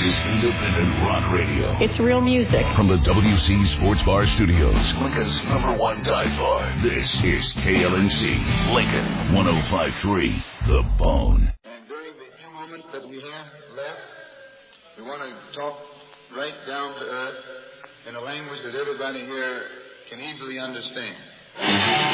is independent rock radio. It's real music. From the WC Sports Bar Studios, Lincoln's #1 dive bar. This is KLNC, Lincoln 105.3, The Bone. And during the few moments that we have left, we want to talk right down to earth in a language that everybody here can easily understand.